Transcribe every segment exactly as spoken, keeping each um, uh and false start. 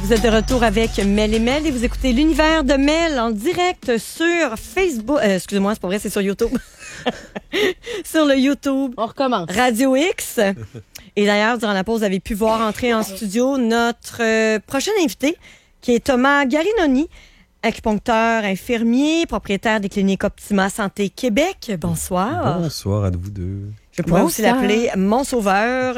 Vous êtes de retour avec Mel et Mel et vous écoutez l'univers de Mel en direct sur Facebook. Euh, excusez-moi, c'est pas vrai, c'est sur YouTube. Sur le YouTube. On recommence. Radio X. Et d'ailleurs, durant la pause, vous avez pu voir entrer en studio notre euh, prochain invité, qui est Thomas Garinoni, acupuncteur, infirmier, propriétaire des cliniques Optima Santé Québec. Bonsoir. Bonsoir à vous deux. Je pourrais aussi l'appeler mon sauveur.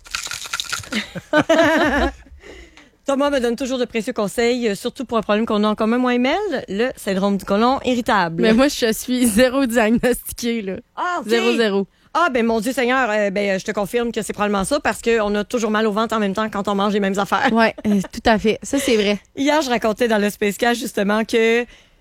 Thomas me donne toujours de précieux conseils, surtout pour un problème qu'on a en commun, moi et Mel, le syndrome du côlon irritable. Mais moi, je suis zéro diagnostiquée, là. Ah, OK. Zéro, zéro. Ah, ben mon Dieu Seigneur, euh, ben je te confirme que c'est probablement ça parce qu'on a toujours mal au ventre en même temps quand on mange les mêmes affaires. Oui, euh, tout à fait. Ça, c'est vrai. Hier, je racontais dans le Space Cast, justement, que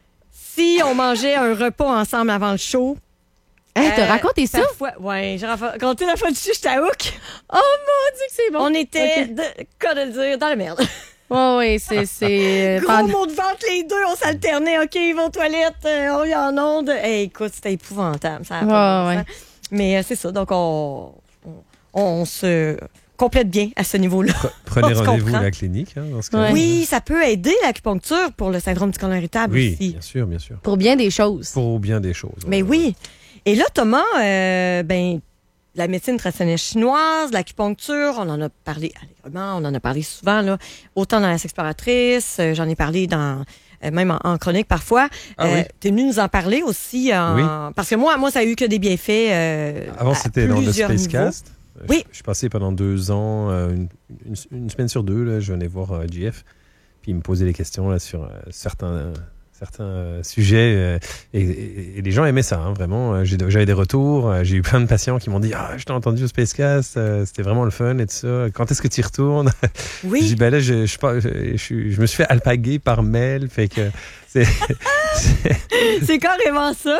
si on mangeait un repas ensemble avant le show... Hey, t'as raconté ça? Oui, j'ai raconté la fois dessus, j'étais à hook. Oh mon Dieu que c'est bon. On était, Okay. de, quoi de le dire, dans la merde. Oh, oui, c'est... c'est Gros pendant... mot de ventre, les deux, on s'alternait. OK, ils vont aux toilettes, euh, on y en onde. Hey, écoute, c'était épouvantable. Ça a pas Oh, de ouais. sens. Mais euh, c'est ça, donc on, on, on se complète bien à ce niveau-là. Prenez On se rendez-vous comprend. à la clinique. Hein, dans ce Ouais. cas-là. Oui, ça peut aider l'acupuncture pour le syndrome du côlon irritable Oui, aussi. bien sûr, bien sûr. Pour bien des choses. Pour bien des choses. Mais ouais, oui. Et là, Thomas, euh, ben, la médecine traditionnelle chinoise, l'acupuncture, on en a parlé allègrement, on en a parlé souvent, là, autant dans la Sexploratrice, euh, j'en ai parlé dans, euh, même en, en chronique parfois. Ah oui. T'es venu nous en parler aussi, en, Oui. parce que moi, moi, ça a eu que des bienfaits. Euh, Avant, à c'était dans le plusieurs niveaux. Spacecast. Euh, Oui. Je, je suis passé pendant deux ans, euh, une, une, une semaine sur deux, là, je venais voir euh, J F, puis il me posait des questions là, sur euh, certains, euh, certains euh, sujets, euh, et, et, et les gens aimaient ça, hein, vraiment. J'ai, j'avais des retours, euh, j'ai eu plein de patients qui m'ont dit « Ah, je t'ai entendu au Spacecast, euh, c'était vraiment le fun et tout ça. Quand est-ce que tu y retournes ?» Oui. Je dis « Ben là, je, je, je, je, je, je me suis fait alpaguer par Mel, fait que c'est... c'est... C'est carrément ça.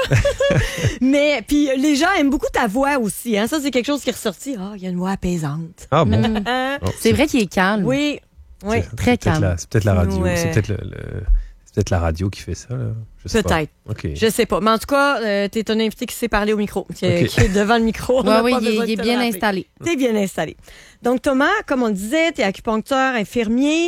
Mais puis les gens aiment beaucoup ta voix aussi. Hein? Ça, c'est quelque chose qui est ressorti. Ah, il y a une voix apaisante. Ah bon? Mm. Hein? Oh, C'est vrai qu'il est calme. Oui. Oui. C'est- Très c'est peut-être calme. la- C'est peut-être la radio. Ouais. C'est peut-être le, le- c'est peut-être la radio qui fait ça. Là. Je sais Peut-être. Pas. OK. Je sais pas. Mais en tout cas, euh, t'es un invité qui sait parler au micro, qui, Ok. qui est devant le micro. On Ouais, n'a oui, pas il, est- besoin il est de te bien le rappeler. installé. T'es bien installé. Donc, Thomas, comme on le disait, t'es acupuncteur, infirmier.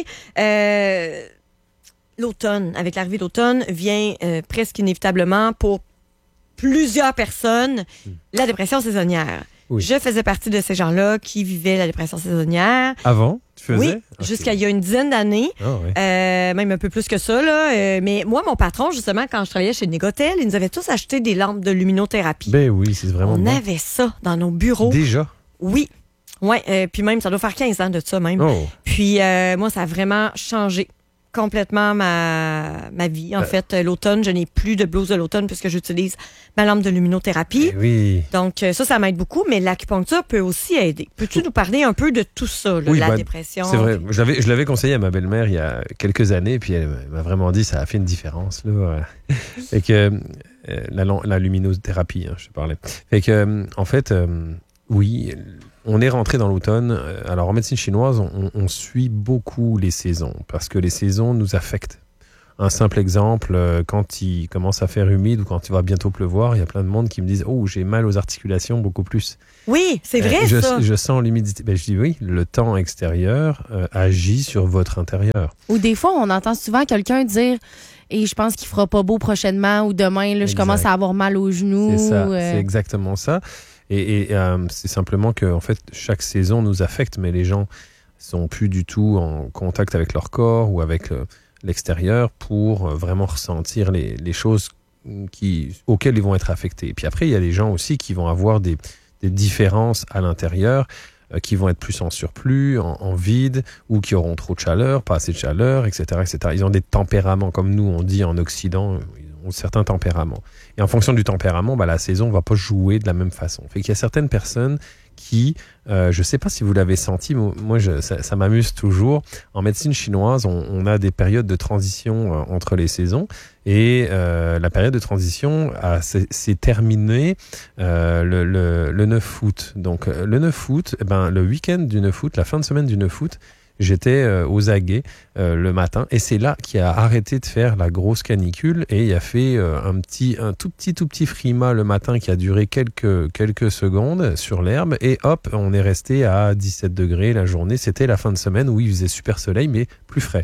Euh, l'automne, avec l'arrivée de l'automne, vient euh, presque inévitablement pour plusieurs personnes la dépression saisonnière. Oui. Je faisais partie de ces gens-là qui vivaient la dépression saisonnière. Avant, tu faisais? Oui, Ok. jusqu'à il y a une dizaine d'années. Ah, ouais. Euh, même un peu plus que ça, là. Euh, mais moi, mon patron, justement, quand je travaillais chez Négotel, il nous avait tous acheté des lampes de luminothérapie. Ben oui, c'est vraiment On bon. avait ça dans nos bureaux. Déjà? Oui. Ouais, euh, puis même, ça doit faire quinze ans de ça même. Oh. Puis euh, moi, ça a vraiment changé complètement ma, ma vie. En Euh. fait, euh, l'automne, je n'ai plus de blouse de l'automne puisque j'utilise ma lampe de luminothérapie. Eh oui. Donc, euh, ça, ça m'aide beaucoup, mais l'acupuncture peut aussi aider. Peux-tu nous parler un peu de tout ça, là, Oui, la bah, dépression? C'est vrai. Je l'avais, je l'avais conseillé à ma belle-mère il y a quelques années, puis elle m'a vraiment dit ça a fait une différence. Là. Fait que euh, la, la luminothérapie, hein, je te parlais. Fait que, euh, en fait, euh, oui, on est rentré dans l'automne. Euh, Alors, en médecine chinoise, on, on suit beaucoup les saisons parce que les saisons nous affectent. Un simple exemple, euh, quand il commence à faire humide ou quand il va bientôt pleuvoir, il y a plein de monde qui me disent « Oh, j'ai mal aux articulations beaucoup plus. » Oui, c'est vrai, Euh, je, ça. je sens l'humidité. Ben, je dis oui, le temps extérieur euh, agit sur votre intérieur. Ou des fois, on entend souvent quelqu'un dire « Et je pense qu'il fera pas beau prochainement » ou « Demain, là, je Exact. commence à avoir mal aux genoux. » C'est ça, euh, c'est exactement ça. Et, et euh, c'est simplement que en fait, chaque saison nous affecte, mais les gens sont plus du tout en contact avec leur corps ou avec euh, l'extérieur pour euh, vraiment ressentir les, les choses qui, auxquelles ils vont être affectés. Et puis après, il y a des gens aussi qui vont avoir des, des différences à l'intérieur, euh, qui vont être plus en surplus, en, en vide, ou qui auront trop de chaleur, pas assez de chaleur, et cetera, et cetera. Ils ont des tempéraments, comme nous on dit en Occident, ils ont certains tempéraments. Et en fonction du tempérament, bah, la saison va pas jouer de la même façon. Fait qu'il y a certaines personnes qui, euh, je sais pas si vous l'avez senti, mais moi je, ça, ça m'amuse toujours. En médecine chinoise, on, on a des périodes de transition euh, entre les saisons et euh, la période de transition a, s'est, s'est terminée euh, le, le, le neuf août. Donc euh, le neuf août, eh ben, le week-end du neuf août, la fin de semaine du neuf août, j'étais euh, aux aguets euh, le matin et c'est là qu'il a arrêté de faire la grosse canicule et il a fait euh, un petit, un tout petit, tout petit frima le matin qui a duré quelques, quelques secondes sur l'herbe et hop, on est resté à dix-sept degrés la journée. C'était la fin de semaine où il faisait super soleil mais plus frais.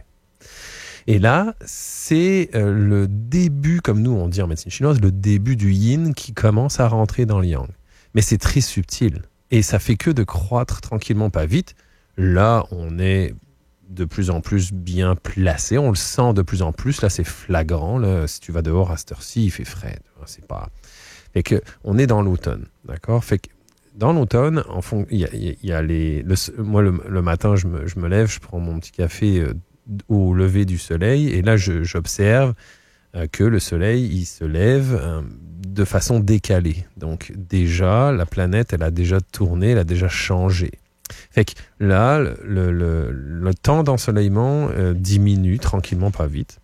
Et là, c'est euh, le début, comme nous on dit en médecine chinoise, le début du yin qui commence à rentrer dans le yang. Mais c'est très subtil. Et ça fait que de croître tranquillement, pas vite. Là, on est de plus en plus bien placé. On le sent de plus en plus. Là, c'est flagrant. Là. Si tu vas dehors à cette heure-ci, il fait frais. C'est pas... Fait que, on est dans l'automne. D'accord? Fait que dans l'automne, en fond, il y a, il y a les... Le, moi, le, le matin, je me, je me lève, je prends mon petit café euh, au lever du soleil. Et là, je, j'observe euh, que le soleil, il se lève euh, de façon décalée. Donc, déjà, la planète, elle a déjà tourné, elle a déjà changé. Fait que là, le, le, le temps d'ensoleillement euh, diminue tranquillement, pas vite.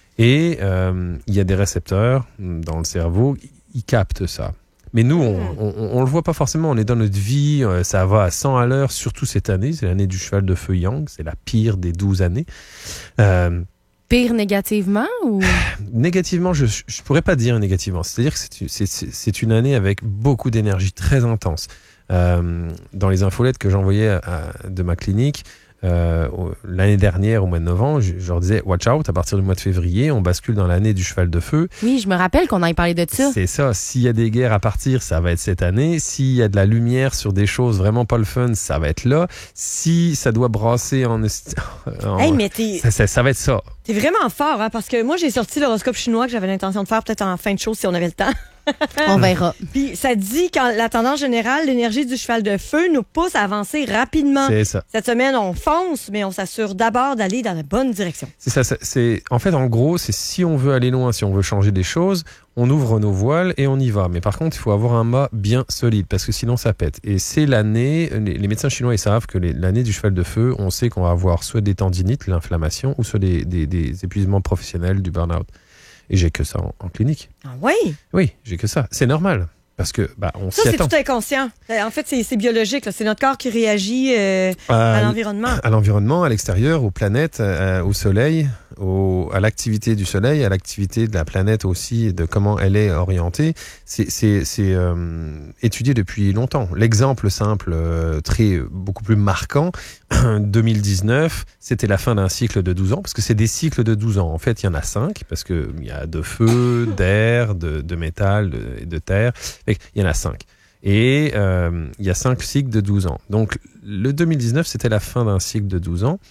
Et euh, il y a des récepteurs dans le cerveau, ils captent ça. Mais nous, on, on, on le voit pas forcément. On est dans notre vie, euh, ça va à cent à l'heure, surtout cette année. C'est l'année du cheval de feu Yang, c'est la pire des douze années. Euh, Pire négativement ou Négativement, je je pourrais pas dire négativement. C'est-à-dire que c'est, c'est, c'est, c'est une année avec beaucoup d'énergie, très intense. Euh, dans les infolettes que j'envoyais à, à, de ma clinique euh, l'année dernière au mois de novembre, je, je leur disais watch out, à partir du mois de février on bascule dans l'année du cheval de feu. Oui, je me rappelle qu'on avait parlé de ça. C'est ça, s'il y a des guerres à partir, ça va être cette année. S'il y a de la lumière sur des choses vraiment pas le fun, ça va être là. Si ça doit brasser en, en hey, mais t'es... Ça, ça, ça va être ça. T'es vraiment fort, hein, parce que moi, j'ai sorti l'horoscope chinois que j'avais l'intention de faire peut-être en fin de show si on avait le temps. On verra. Puis ça dit que la tendance générale, l'énergie du cheval de feu nous pousse à avancer rapidement. C'est ça. Cette semaine, on fonce, mais on s'assure d'abord d'aller dans la bonne direction. C'est ça. C'est, c'est, en fait, en gros, c'est si on veut aller loin, si on veut changer des choses, on ouvre nos voiles et on y va. Mais par contre, il faut avoir un mât bien solide parce que sinon ça pète. Et c'est l'année, les, les médecins chinois, ils savent que les, l'année du cheval de feu, on sait qu'on va avoir soit des tendinites, l'inflammation, ou soit des, des, des épuisements professionnels, du burn-out. Et j'ai que ça en, en clinique. Ah oui? Oui, j'ai que ça. C'est normal. Parce que, bah, on Ça, s'y c'est attend. tout inconscient. En fait, c'est, c'est biologique. Là. C'est notre corps qui réagit euh, à, à l'environnement. À l'environnement, à l'extérieur, aux planètes, euh, au soleil, au, à l'activité du soleil, à l'activité de la planète aussi, de comment elle est orientée. C'est, c'est, c'est euh, étudié depuis longtemps. L'exemple simple, euh, très beaucoup plus marquant, deux mille dix-neuf, c'était la fin d'un cycle de douze ans, parce que c'est des cycles de douze ans. En fait, il y en a cinq, parce que il y a de feu, d'air, de, de métal de, et de terre. Il y en a cinq. Et euh, il y a cinq cycles de douze ans. Donc, le deux mille dix-neuf, c'était la fin d'un cycle de douze ans.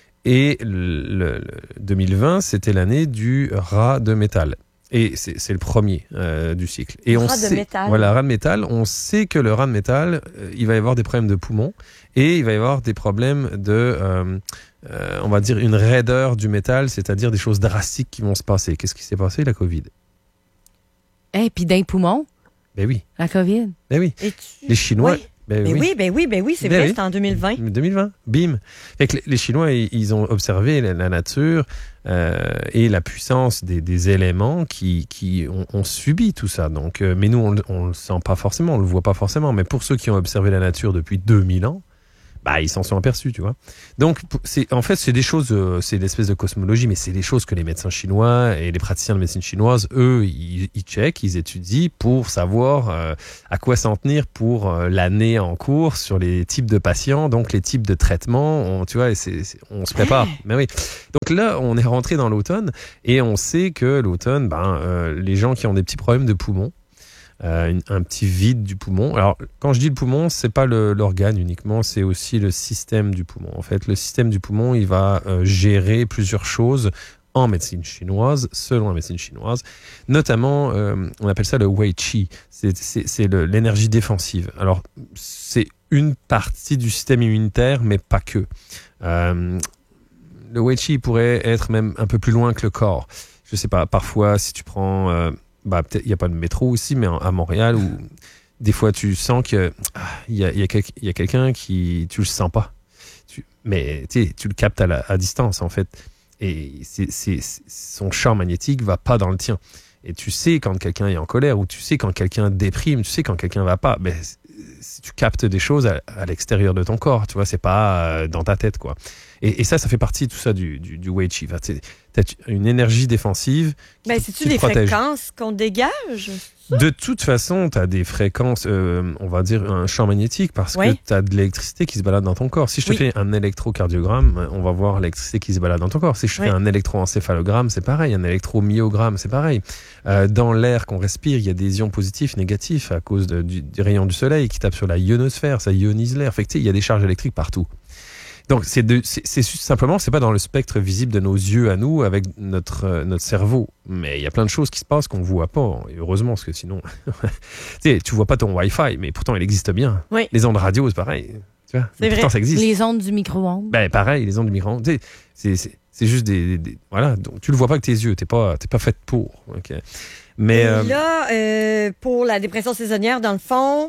Et le, le deux mille vingt, c'était l'année du rat de métal. Et c'est, c'est le premier euh, du cycle. Et on rat sait, de métal. Voilà, rat de métal. On sait que le rat de métal, euh, il va y avoir des problèmes de poumons et il va y avoir des problèmes de, euh, euh, on va dire, une raideur du métal, c'est-à-dire des choses drastiques qui vont se passer. Qu'est-ce qui s'est passé? La COVID. Et puis d'un poumon, Ben oui. la COVID. Ben oui. Et tu... Les Chinois... Oui. Ben Ben oui. oui, ben oui, ben oui, c'est Ben vrai, oui. c'était en deux mille vingt. deux mille vingt, bim. Fait que les Chinois, ils ont observé la, la nature euh, et la puissance des, des éléments qui, qui ont, ont subi tout ça. Donc, euh, mais nous, on, on le sent pas forcément, on le voit pas forcément. Mais pour ceux qui ont observé la nature depuis deux mille ans, bah, ils s'en sont aperçus, tu vois. Donc, c'est, en fait, c'est des choses, euh, c'est l'espèce de cosmologie, mais c'est des choses que les médecins chinois et les praticiens de médecine chinoise, eux, ils, ils checkent, ils étudient pour savoir euh, à quoi s'en tenir pour euh, l'année en cours sur les types de patients, donc les types de traitements. On, tu vois, et c'est, c'est, on se prépare. Mais oui. Donc là, on est rentré dans l'automne et on sait que l'automne, ben, euh, les gens qui ont des petits problèmes de poumons, Euh, un petit vide du poumon. Alors, quand je dis le poumon, c'est pas le, l'organe uniquement, c'est aussi le système du poumon. En fait, le système du poumon, il va euh, gérer plusieurs choses en médecine chinoise, selon la médecine chinoise. Notamment, euh, on appelle ça le Wei Qi. C'est, c'est, c'est le, l'énergie défensive. Alors, c'est une partie du système immunitaire, mais pas que. Euh, le Wei Qi pourrait être même un peu plus loin que le corps. Je sais pas, parfois, si tu prends... Euh, bah, peut-être il n'y a pas de métro aussi, mais à Montréal, où des fois tu sens que ah, il y a, y a, quel, y a quelqu'un qui tu le sens pas, tu, mais tu le captes à, la, à distance en fait, et c'est, c'est, c'est, son champ magnétique va pas dans le tien, et tu sais quand quelqu'un est en colère, ou tu sais quand quelqu'un déprime, tu sais quand quelqu'un va pas, ben tu captes des choses à, à l'extérieur de ton corps, tu vois, c'est pas euh, dans ta tête quoi. Et, et ça, ça fait partie tout ça du, du, du Wei Qi. Tu as une énergie défensive qui, ben, qui c'est-tu te des protège. fréquences qu'on dégage? ça? De toute façon, tu as des fréquences, euh, on va dire un champ magnétique, parce Oui. que tu as de l'électricité qui se balade dans ton corps. Si je te Oui. fais un électrocardiogramme, on va voir l'électricité qui se balade dans ton corps. Si je te Oui. fais un électroencéphalogramme, c'est pareil. Un électromyogramme, c'est pareil. Euh, dans l'air qu'on respire, il y a des ions positifs, négatifs à cause de, du, du rayon du soleil qui tape sur la ionosphère, ça ionise l'air. Fait que, tu sais, il y a des charges électriques partout. Donc, c'est, de, c'est, c'est simplement, c'est pas dans le spectre visible de nos yeux à nous avec notre, euh, notre cerveau. Mais il y a plein de choses qui se passent qu'on ne voit pas. Et heureusement, parce que sinon, tu sais, tu vois pas ton Wi-Fi, mais pourtant, il existe bien. Oui. Les ondes radio, c'est pareil. Tu vois, C'est pourtant, vrai. ça existe. Les ondes du micro-ondes. Ben, pareil, les ondes du micro-ondes. Tu sais, c'est, c'est, c'est juste des, des, des- Voilà, donc tu le vois pas avec tes yeux. T'es pas, t'es pas faite pour. ok. Mais. Et euh, là, euh, pour la dépression saisonnière, dans le fond,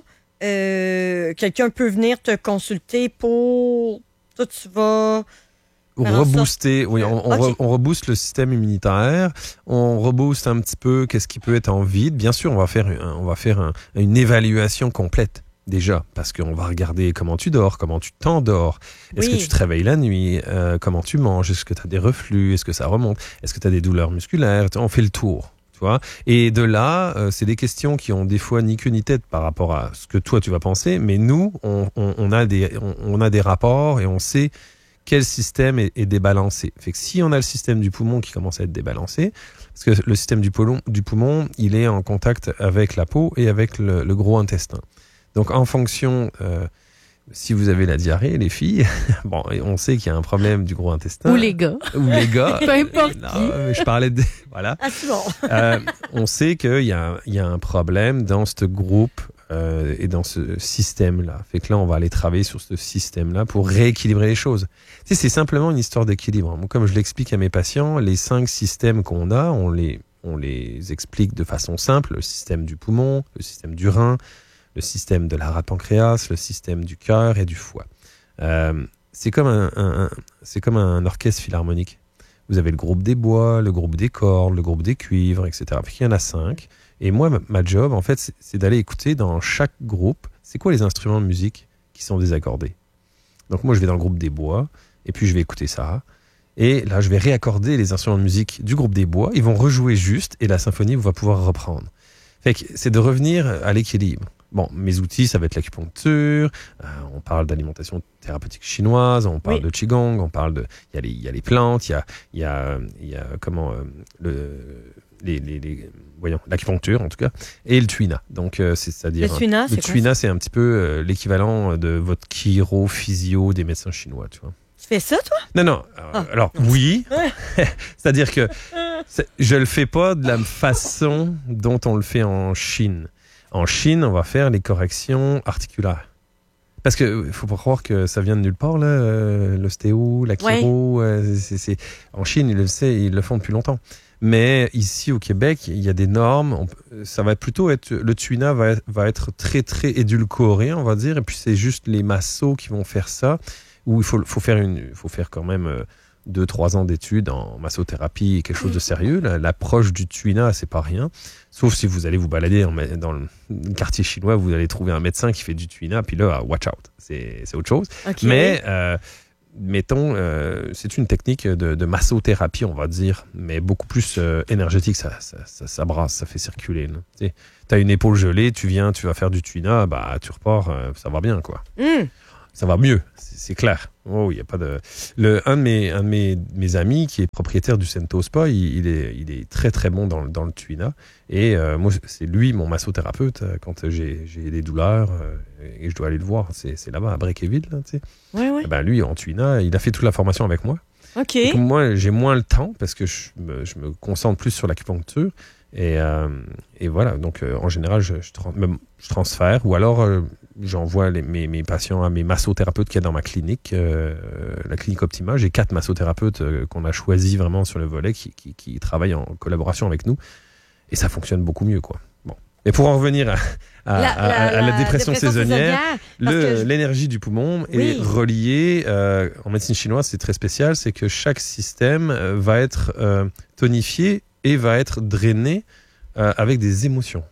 euh, quelqu'un peut venir te consulter pour... Toi, tu vas... faire en rebooster, oui, on, on, Ok. re- on rebooste le système immunitaire, on rebooste un petit peu qu'est-ce qui peut être en vide. Bien sûr, on va faire, un- on va faire un- une évaluation complète déjà, parce qu'on va regarder comment tu dors, comment tu t'endors, est-ce Oui. que tu te réveilles la nuit, euh, comment tu manges, est-ce que tu as des reflux, est-ce que ça remonte, est-ce que tu as des douleurs musculaires, on fait le tour. Tu vois. Et de là, euh, c'est des questions qui ont des fois ni queue ni tête par rapport à ce que toi tu vas penser, mais nous, on, on, on a, des, on, on a des rapports et on sait quel système est, est débalancé. Fait que si on a le système du poumon qui commence à être débalancé, parce que le système du poumon, du poumon il est en contact avec la peau et avec le, le gros intestin. Donc en fonction, euh, si vous avez la diarrhée, les filles, bon, on sait qu'il y a un problème du gros intestin. Ou les gars. Ou les gars. Peu importe Non, qui. mais je parlais de... Voilà. Ah, c'est bon. Euh, on sait qu'il y a, il y a un problème dans ce groupe euh, et dans ce système-là. Fait que là, on va aller travailler sur ce système-là pour rééquilibrer les choses. Tu sais, c'est simplement une histoire d'équilibre. Moi, comme je l'explique à mes patients, les cinq systèmes qu'on a, on les, on les explique de façon simple. Le système du poumon, le système du rein, le système de la rate pancréas, le système du cœur et du foie. Euh, c'est comme un, un, un, c'est comme un orchestre philharmonique. Vous avez le groupe des bois, le groupe des cordes, le groupe des cuivres, et cetera. Puis il y en a cinq. Et moi, ma, ma job, en fait, c'est, c'est d'aller écouter dans chaque groupe, c'est quoi les instruments de musique qui sont désaccordés. Donc moi, je vais dans le groupe des bois, et puis je vais écouter ça. Et là, je vais réaccorder les instruments de musique du groupe des bois. Ils vont rejouer juste, et la symphonie va pouvoir reprendre. Fait que c'est de revenir à l'équilibre. Bon, mes outils, ça va être l'acupuncture, euh, on parle d'alimentation thérapeutique chinoise, on parle Oui. de qigong, on parle de... Il y a les, il y a les plantes, il y a, il y a, il y a comment... euh, le, les, les, les, voyons, l'acupuncture, en tout cas, et le tuina. Donc, euh, c'est, c'est-à-dire... Le tuina, c'est le quoi, tuina, c'est un petit peu euh, l'équivalent de votre chiro, physio des médecins chinois, tu vois. Tu fais ça, toi? Non, non. euh, Ah. Alors, oui. C'est-à-dire que c'est- je le fais pas de la façon dont on le fait en Chine. En Chine, on va faire les corrections articulaires. Parce que faut pas croire que ça vient de nulle part, là, euh, l'ostéo, la chiro. euh, c'est, c'est... En Chine, ils le, savent, ils le font depuis longtemps. Mais ici, au Québec, il y a des normes. On peut- ça va plutôt être... Le tuina va, va être très, très édulcoré, on va dire. Et puis, c'est juste les massos qui vont faire ça. Où il faut, faut, faire, une, faut faire quand même... Euh, deux, trois ans d'études en massothérapie, quelque chose de sérieux. L'approche du tuina, c'est pas rien. Sauf si vous allez vous balader en, dans le quartier chinois, vous allez trouver un médecin qui fait du tuina, puis là, watch out. C'est, c'est autre chose. Okay. Mais, euh, mettons, euh, c'est une technique de, de massothérapie, on va dire, mais beaucoup plus euh, énergétique. Ça, ça, ça, ça brasse, ça fait circuler. Tu as une épaule gelée, tu viens, tu vas faire du tuina, bah, tu repars, euh, ça va bien, quoi. Mm. Ça va mieux, c'est, c'est clair. Oh, il y a pas de. Le un de mes un de mes, mes amis qui est propriétaire du Sento Spa, il, il est il est très très bon dans le dans le tuina. Et euh, moi, c'est lui mon massothérapeute euh, quand j'ai j'ai des douleurs euh, et je dois aller le voir. C'est c'est là-bas à Breakeville, là, tu sais. Ouais, ouais. Eh ben lui en tuina, il a fait toute la formation avec moi. Ok. Et comme moi, j'ai moins le temps parce que je me, je me concentre plus sur l'acupuncture. Et, euh, et voilà, donc euh, en général, je, je, trans- même, je transfère ou alors euh, j'envoie les, mes, mes patients à mes massothérapeutes qu'il y a dans ma clinique, euh, la clinique Optima. J'ai quatre massothérapeutes euh, qu'on a choisis vraiment sur le volet qui, qui, qui travaillent en collaboration avec nous et ça fonctionne beaucoup mieux, quoi. Bon. Et pour en revenir à, à, La, à, la, à la la dépression, dépression saisonnière, parce le, que je- l'énergie du poumon Oui. est reliée, euh, en médecine chinoise, c'est très spécial, c'est que chaque système euh, va être euh, tonifié et va être drainé euh, avec des émotions.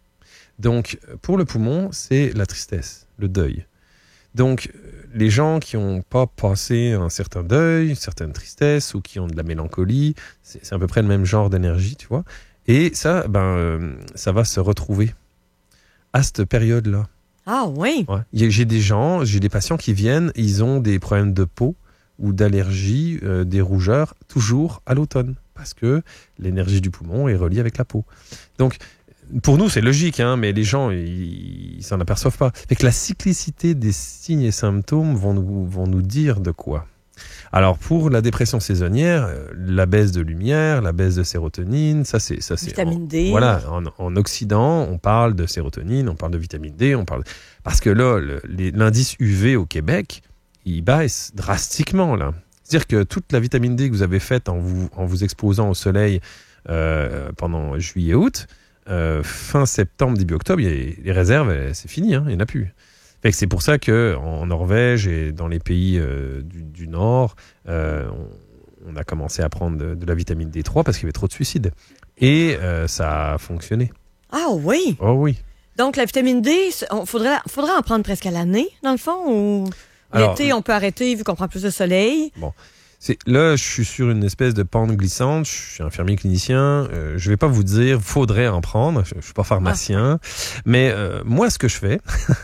Donc, pour le poumon, c'est la tristesse, le deuil. Donc, les gens qui n'ont pas passé un certain deuil, une certaine tristesse, ou qui ont de la mélancolie, c'est, c'est à peu près le même genre d'énergie, tu vois. Et ça, ben, euh, ça va se retrouver à cette période-là. Ah oui? Ouais. J'ai des gens, j'ai des patients qui viennent, ils ont des problèmes de peau ou d'allergie, euh, des rougeurs, toujours à l'automne, parce que l'énergie du poumon est reliée avec la peau. Donc, pour nous, c'est logique, hein, mais les gens, ils, ils s'en aperçoivent pas. Fait que la cyclicité des signes et symptômes vont nous, vont nous dire de quoi. Alors, pour la dépression saisonnière, euh, la baisse de lumière, la baisse de sérotonine, ça c'est... ça c'est Vitamine en, D. Voilà, en, en Occident, on parle de sérotonine, on parle de vitamine D, on parle... Parce que là, le, les, l'indice U V au Québec, il baisse drastiquement, là. C'est-à-dire que toute la vitamine D que vous avez faite en vous, en vous exposant au soleil euh, pendant juillet-août, euh, fin septembre, début octobre, il y a, les réserves, c'est fini, hein, il n'y en a plus. Fait que c'est pour ça qu'en Norvège et dans les pays euh, du, du Nord, euh, on, on a commencé à prendre de, de la vitamine D trois parce qu'il y avait trop de suicides. Et euh, ça a fonctionné. Ah oui? Oh oui. Donc, la vitamine D, il faudrait, faudrait en prendre presque à l'année, dans le fond, ou Alors, l'été, on peut arrêter vu qu'on prend plus de soleil? Bon. C'est, là, je suis sur une espèce de pente glissante. Je suis infirmier clinicien. Euh, je vais pas vous dire, faudrait en prendre. Je, je suis pas pharmacien, ah. mais euh, moi, ce que je fais,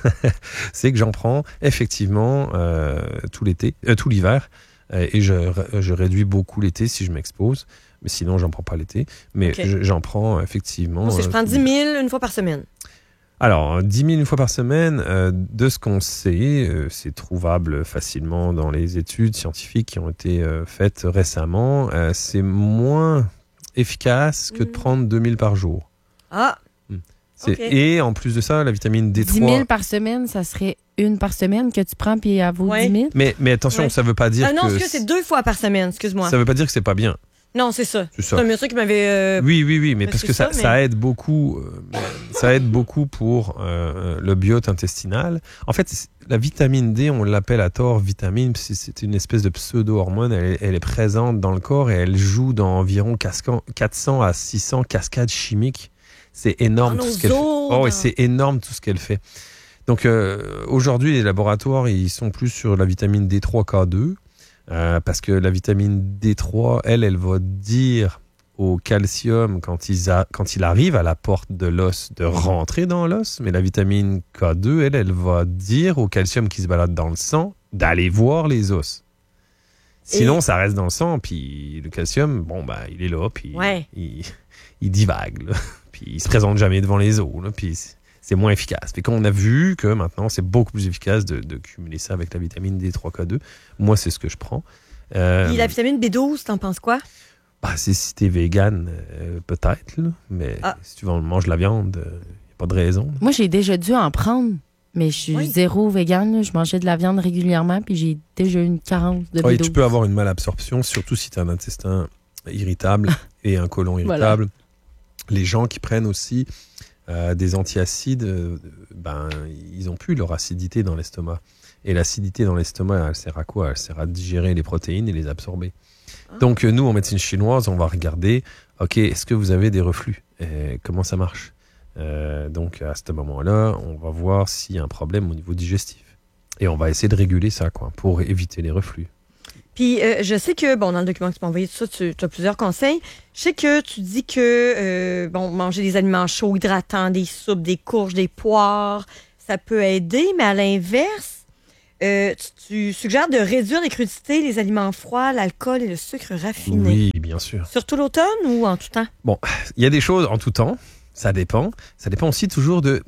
c'est que j'en prends effectivement euh, tout l'été, euh, tout l'hiver, euh, et je, je réduis beaucoup l'été si je m'expose. Mais sinon, j'en prends pas l'été. Mais okay. je, j'en prends effectivement. Bon, si je euh, prends dix mille une fois par semaine. Alors, dix mille une fois par semaine, euh, de ce qu'on sait, euh, c'est trouvable facilement dans les études scientifiques qui ont été euh, faites récemment. Euh, c'est moins efficace que de prendre deux mille par jour. Ah! C'est, okay. Et en plus de ça, la vitamine D trois... dix mille par semaine, ça serait une par semaine que tu prends puis à vaut ouais. dix mille? Mais, mais attention, ouais. ça veut pas dire ah non, que... Non, excuse, c'est deux fois par semaine, excuse-moi. Ça veut pas dire que c'est pas bien. Non, c'est ça. C'est, ça. c'est un monsieur qui m'avait... Euh, oui, oui, oui, mais parce que ça, ça, mais... ça aide beaucoup. Euh, ça aide beaucoup pour euh, le biote intestinal. En fait, la vitamine D, on l'appelle à tort vitamine, parce que c'est une espèce de pseudo-hormone. Elle, elle est présente dans le corps et elle joue dans environ quatre cents à six cents cascades chimiques. C'est énorme tout ce qu'elle fait. Oh, et c'est énorme tout ce qu'elle fait. Donc euh, aujourd'hui, les laboratoires, ils sont plus sur la vitamine D trois K deux. Euh, parce que la vitamine D trois, elle, elle va dire au calcium quand il, a, quand il arrive à la porte de l'os de rentrer dans l'os, mais la vitamine K deux, elle, elle va dire au calcium qui se balade dans le sang d'aller voir les os. Sinon, Et... ça reste dans le sang, puis le calcium, bon, bah, il est là, puis ouais. il, il divague, là, puis il se présente jamais devant les os, là, puis c'est moins efficace. Fait qu'on a vu que maintenant, c'est beaucoup plus efficace de, de cumuler ça avec la vitamine D trois K deux. Moi, c'est ce que je prends. Euh, Et la vitamine B douze, t'en penses quoi? Bah, c'est si t'es vegan, euh, peut-être, là. Mais ah. si tu manges de la viande, il euh, n'y a pas de raison. Moi, j'ai déjà dû en prendre, mais je suis oui. zéro vegan. Là. Je mangeais de la viande régulièrement, puis j'ai déjà une carence de B douze. Oui, tu peux avoir une malabsorption, surtout si tu as un intestin irritable et un côlon irritable. Voilà. Les gens qui prennent aussi euh, des antiacides, euh, ben, ils n'ont plus leur acidité dans l'estomac. Et l'acidité dans l'estomac, elle sert à quoi? Elle sert à digérer les protéines et les absorber. Ah. Donc, nous, en médecine chinoise, on va regarder, OK, est-ce que vous avez des reflux? Et comment ça marche? euh, Donc, à ce moment-là, on va voir s'il y a un problème au niveau digestif. Et on va essayer de réguler ça, quoi, pour éviter les reflux. Puis, euh, je sais que, bon, dans le document que tu m'as envoyé, tout ça, tu, tu as plusieurs conseils. Je sais que tu dis que, euh, bon, manger des aliments chauds, hydratants, des soupes, des courges, des poires, ça peut aider, mais à l'inverse, Euh, tu, tu suggères de réduire les crudités, les aliments froids, l'alcool et le sucre raffiné. Oui, bien sûr. Surtout l'automne ou en tout temps? Bon, il y a des choses en tout temps, ça dépend. Ça dépend aussi toujours de...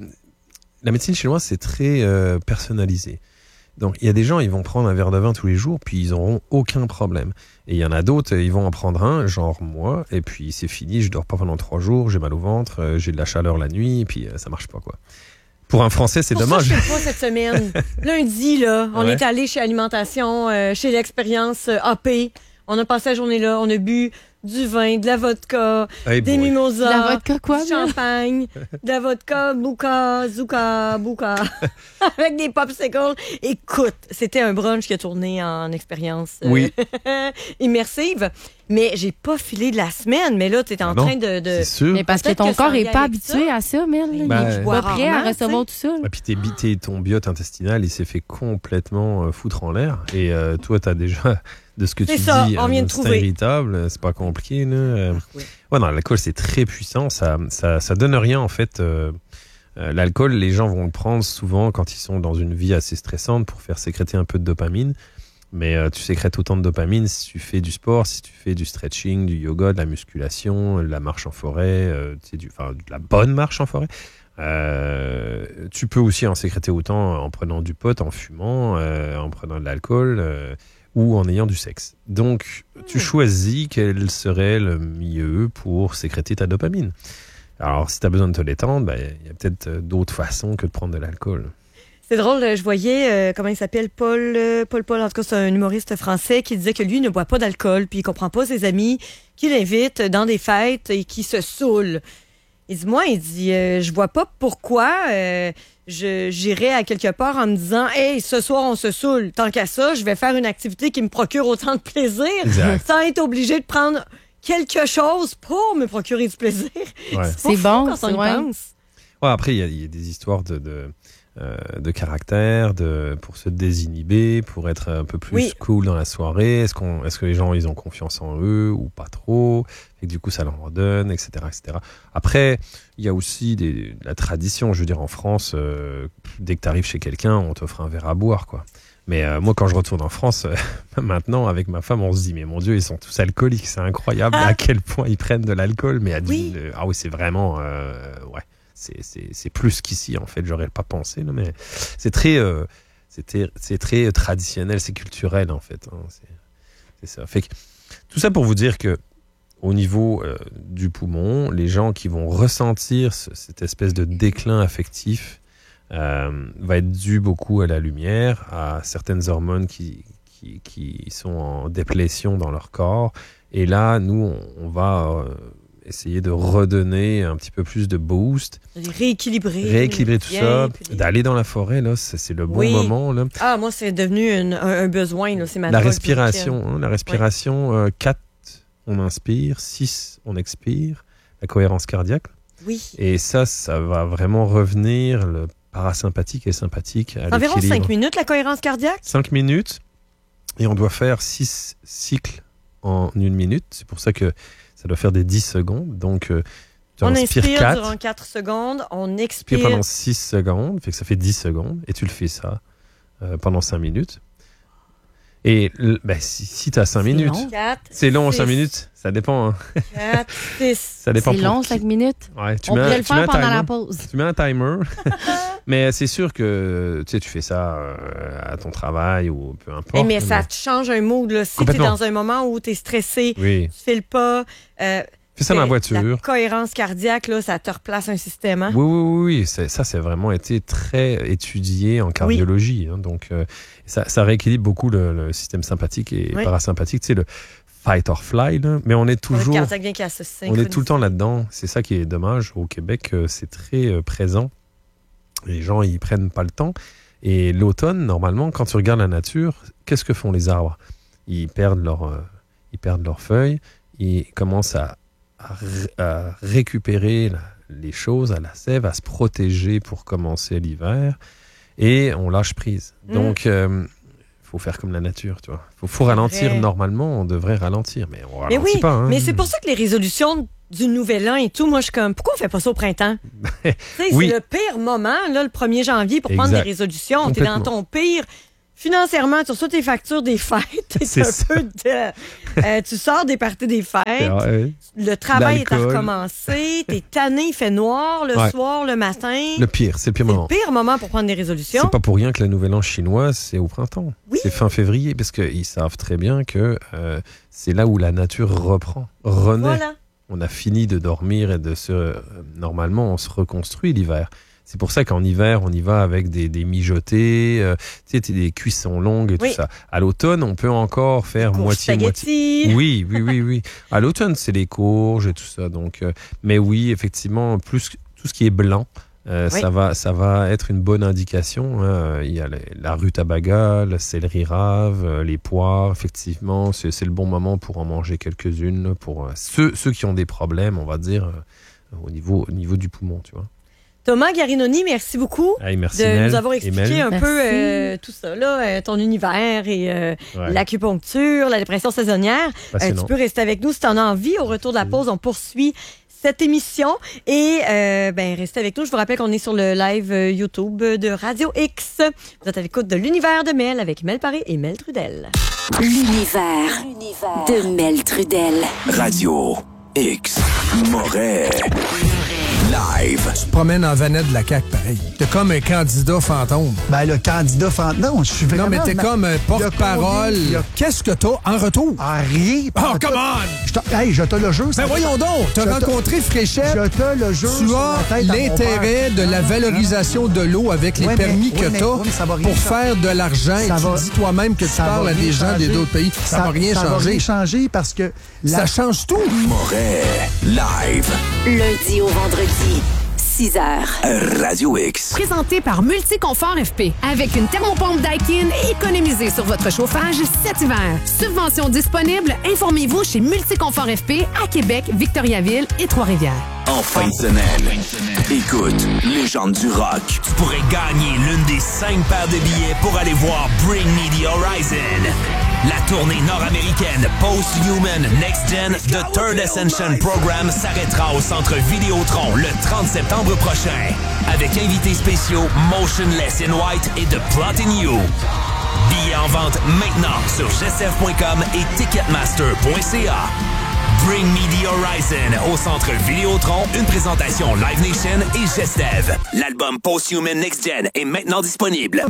La médecine chinoise, c'est très euh, personnalisé. Donc, il y a des gens, ils vont prendre un verre de vin tous les jours, puis ils n'auront aucun problème. Et il y en a d'autres, ils vont en prendre un, genre moi, et puis c'est fini, je dors pas pendant trois jours, j'ai mal au ventre, euh, j'ai de la chaleur la nuit, et puis euh, ça marche pas, quoi. Pour un Français, c'est Pour dommage. Ça, je fais pas cette semaine. Lundi, là, on ouais. est allé chez Alimentation, euh, chez l'Expérience euh, A P. On a passé la journée là, on a bu du vin, de la vodka, hey des boy. mimosas, de la vodka quoi, du champagne, de la vodka, bouka, zouka, bouka, avec des popsicles. Écoute, c'était un brunch qui a tourné en expérience euh, oui. immersive. Mais j'ai pas filé de la semaine, mais là, tu es en non, train de... de... C'est sûr. Mais parce que ton que corps n'est pas habitué ça. à ça, Mel. Ben, il n'est pas prêt à recevoir tout ça. Et puis t'es, t'es, ton biote intestinal, il s'est fait complètement euh, foutre en l'air. Et euh, toi, tu as déjà, de ce que c'est tu ça, dis, on un vient de intestin trouver. irritable, c'est pas con. compliqué. Là. Euh, Ah, oui. ouais, non, l'alcool, c'est très puissant. Ça, ça, ça donne rien, en fait. Euh, euh, l'alcool, les gens vont le prendre souvent quand ils sont dans une vie assez stressante pour faire sécréter un peu de dopamine. Mais euh, tu sécrètes autant de dopamine si tu fais du sport, si tu fais du stretching, du yoga, de la musculation, de la marche en forêt, euh, tu sais, du, enfin, de la bonne marche en forêt. Euh, tu peux aussi en sécréter autant en prenant du pot, en fumant, euh, en prenant de l'alcool euh, ou en ayant du sexe. Donc, tu choisis quel serait le mieux pour sécréter ta dopamine. Alors, si tu as besoin de te détendre, ben, y a peut-être d'autres façons que de prendre de l'alcool. C'est drôle, je voyais, euh, comment il s'appelle, Paul, euh, Paul Paul, en tout cas, c'est un humoriste français qui disait que lui ne boit pas d'alcool, puis il comprend pas ses amis qui l'invitent dans des fêtes et qui se saoulent. Il dit, moi, il dit, euh, je vois pas pourquoi euh, je, j'irais à quelque part en me disant, hey, ce soir, on se saoule. Tant qu'à ça, je vais faire une activité qui me procure autant de plaisir, Exact. sans être obligé de prendre quelque chose pour me procurer du plaisir. Ouais. C'est fou bon, quand on y ouais. pense. Ouais, après, il y, a- il y a des histoires de, de, euh, de caractère, de, pour se désinhiber, pour être un peu plus Oui. cool dans la soirée. Est-ce, qu'on, est-ce que les gens ils ont confiance en eux ou pas trop? Et que du coup, ça leur en donne, et cetera, et cetera. Après, il y a aussi des, la tradition. Je veux dire, en France, euh, dès que tu arrives chez quelqu'un, on t'offre un verre à boire, quoi. Mais euh, moi, quand je retourne en France, euh, maintenant, avec ma femme, on se dit, mais mon Dieu, ils sont tous alcooliques. C'est incroyable Ah. à quel point ils prennent de l'alcool. Mais à Oui. d'une- ah oui, c'est vraiment... euh, ouais. C'est, c'est, c'est plus qu'ici, en fait. J'aurais pas pensé, là, mais c'est très, euh, c'est, très- c'est très traditionnel, c'est culturel, en fait. Hein. C'est, c'est ça. Fait que, tout ça pour vous dire que au niveau euh, du poumon, les gens qui vont ressentir ce- cette espèce de déclin affectif euh, va être dû beaucoup à la lumière, à certaines hormones qui, qui, qui sont en déplétion dans leur corps. Et là, nous, on, on va euh, essayer de redonner un petit peu plus de boost, De les rééquilibrer. rééquilibrer tout bien, ça, puis les- d'aller dans la forêt, là, c'est, c'est le bon Oui. moment. Là. Ah, moi, c'est devenu une- un, un besoin, là. C'est ma La drogue respiration, hein, la respiration, euh, quatre, on inspire, six, on expire, la cohérence cardiaque. Oui. Et ça, ça va vraiment revenir le parasympathique et sympathique à Environ l'équilibre. cinq minutes, la cohérence cardiaque? cinq minutes, et on doit faire six cycles en une minute. C'est pour ça que ça doit faire des dix secondes. Donc, euh, tu On inspires inspire quatre, durant quatre secondes, on puis expire. pendant six secondes, fait que ça fait dix secondes, et tu le fais ça euh, pendant cinq minutes. Et l- ben, si, si tu as cinq C'est minutes, long. c'est C'est long, cinq minutes, ça dépend. Hein. quatre, six. Ça dépend C'est pour long, qui. cinq minutes. Ouais, tu On mets un- pourrait le tu mets un faire pendant timer. la pause. Tu mets un timer, mais c'est sûr que tu sais, tu fais ça euh, à ton travail ou peu importe. Eh, mais ça te change un mood, là. Si tu es Complètement. dans un moment où tu es stressé, Oui, tu files pas. Euh, fais ça dans la La voiture. cohérence cardiaque, là, ça te replace un système. Hein? Oui, oui, oui, oui. C'est- ça, c'est vraiment été très étudié en cardiologie. Hein, donc, euh, ça, ça rééquilibre beaucoup le, le système sympathique et Oui. parasympathique. Tu sais, le fight or fly, là. Mais on est Le toujours, cardiaque vient qu'à se on est tout le temps synchroniser. là-dedans. C'est ça qui est dommage. Au Québec, euh, c'est très euh, présent. Les gens, ils prennent pas le temps. Et l'automne, normalement, quand tu regardes la nature, qu'est-ce que font les arbres? Ils perdent leur, euh, ils perdent leurs feuilles. Ils commencent à, à, ré- à récupérer la- les choses, à la sève, à se protéger pour commencer l'hiver. Et on lâche prise. Mm. Donc, il faut faire comme la nature, tu vois. Faut, faut ralentir. vrai. Normalement, on devrait ralentir, mais on Mais ralentit oui, pas. Hein. mais c'est pour ça que les résolutions du nouvel an et tout, moi, je suis comme, pourquoi on fait pas ça au printemps? Tu sais, Oui. c'est le pire moment, là, le premier janvier, pour prendre Exact. des résolutions. T'es dans Complètement. ton pire. Financièrement, tu reçois tes factures des fêtes. T'es C'est un ça. peu de... euh, tu sors des parties des fêtes. Ouais. Le travail est à L'alcool. recommencer. T'es tanné, il fait noir le Ouais. soir, le matin. Le pire, c'est le pire C'est le moment. pire moment pour prendre des résolutions. C'est pas pour rien que la Nouvelle An chinoise, c'est au printemps. Oui. C'est fin février, parce qu'ils savent très bien que euh, c'est là où la nature reprend, renaît. Voilà. On a fini de dormir et de se... euh, normalement, on se reconstruit l'hiver. C'est pour ça qu'en hiver, on y va avec des, des mijotés, euh, tu sais, des cuissons longues et Oui. tout ça. À l'automne, on peut encore faire Courge moitié-moitié. spaghetti. Oui, oui, oui, oui. À l'automne, c'est les courges et tout ça. Donc, euh, mais oui, effectivement, plus tout ce qui est blanc, euh, Oui. ça va, ça va être une bonne indication. Hein. Il y a la, la rutabaga, le céleri rave, euh, les poires. Effectivement, c'est, c'est le bon moment pour en manger quelques-unes. Pour euh, ceux, ceux qui ont des problèmes, on va dire, euh, au niveau, au niveau du poumon, tu vois. Thomas Garinoni, merci beaucoup Hey, merci de Mel nous avoir et expliqué Mel. un Merci. peu euh, tout ça, là, euh, ton univers et euh, Ouais. l'acupuncture, la dépression saisonnière. Euh, Passionnant. tu peux rester avec nous si tu en as envie. Au retour de la pause, on poursuit cette émission. Et euh, ben restez avec nous. Je vous rappelle qu'on est sur le live euh, YouTube de Radio X. Vous êtes à l'écoute de l'univers de Mel avec Mel Paré et Mel Trudel. L'univers de Mel Trudel. Radio X. Moret. Live. Tu te promènes en vanette de la C A Q, pareil. T'es comme un candidat fantôme. Ben, le candidat fantôme. Non, je suis vraiment... Non, mais t'es ma- comme un porte-parole. Il y a- Qu'est-ce que t'as en retour? Ah, rien. Oh, pas come tout. on! Je te- Hey, je te le jure. ça Ben fait- voyons donc! T'as Je te- rencontré Fréchette. Je te le jure. Tu sur as la tête à mon l'intérêt père. de la valorisation de l'eau avec les Ouais, mais- permis oui, que mais- t'as oui, mais ça va rien pour changer. faire de l'argent et Ça tu va- dis toi-même que tu ça parles va à des rien gens changer. d'autres pays. Ça, va rien ça va changer. rien changer parce que... la- Ça change tout. Moret. Live. Lundi au vendredi, six heures. Radio X. Présenté par Multiconfort F P. Avec une thermopompe Daikin, économisez sur votre chauffage cet hiver. Subvention disponible, informez-vous chez Multiconfort F P à Québec, Victoriaville et Trois-Rivières. En fin de semaine. Écoute, légende du rock. Tu pourrais gagner l'une des cinq paires de billets pour aller voir Bring Me the Horizon. La tournée nord-américaine Post-Human Next Gen The Third Ascension Program s'arrêtera au centre Vidéotron le trente septembre prochain. Avec invités spéciaux Motionless in White et The Plot in You. Billets en vente maintenant sur gestef point com et ticketmaster point c a. Bring Me the Horizon au centre Vidéotron, une présentation Live Nation et Gestev. L'album Post-Human Next Gen est maintenant disponible.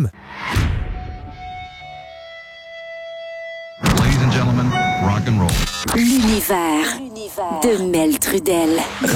L'univers de Mel Trudel.